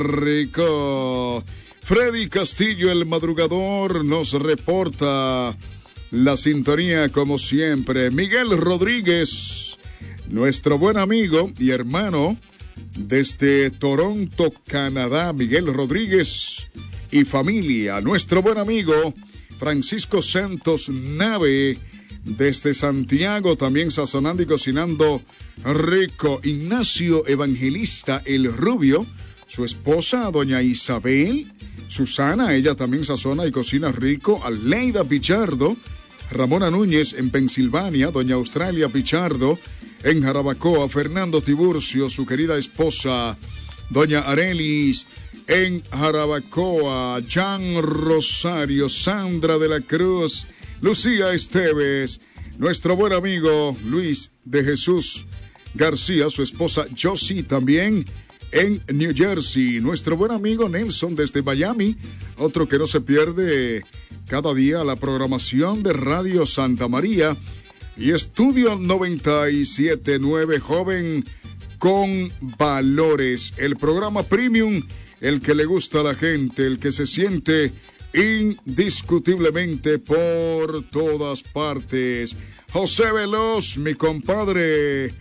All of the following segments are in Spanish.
rico. Freddy Castillo, el madrugador, nos reporta la sintonía como siempre. Miguel Rodríguez, nuestro buen amigo y hermano desde Toronto, Canadá. Miguel Rodríguez y familia. Nuestro buen amigo Francisco Santos Nave desde Santiago, también sazonando y cocinando rico. Ignacio Evangelista el Rubio, su esposa doña Isabel Susana, ella también sazona y cocina rico. Aleida Pichardo, Ramona Núñez en Pensilvania, doña Australia Pichardo en Jarabacoa, Fernando Tiburcio, su querida esposa doña Arelis en Jarabacoa, Jan Rosario, Sandra de la Cruz, Lucía Esteves, nuestro buen amigo Luis de Jesús García, su esposa Josie también en New Jersey, nuestro buen amigo Nelson desde Miami, otro que no se pierde cada día la programación de Radio Santa María y Estudio 97.9, joven con valores, el programa premium, el que le gusta a la gente, el que se siente indiscutiblemente por todas partes. José Veloz, mi compadre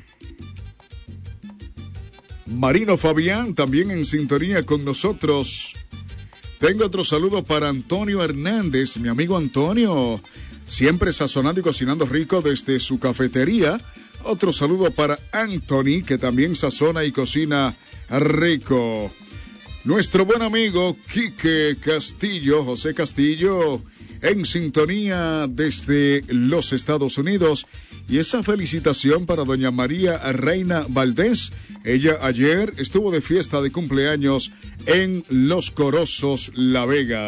Marino Fabián, también en sintonía con nosotros. Tengo otro saludo para Antonio Hernández, mi amigo Antonio, siempre sazonando y cocinando rico desde su cafetería. Otro saludo para Anthony, que también sazona y cocina rico. Nuestro buen amigo Quique Castillo, José Castillo, en sintonía desde los Estados Unidos. Y esa felicitación para doña María Reina Valdés. Ella ayer estuvo de fiesta de cumpleaños en Los Corozos, La Vega.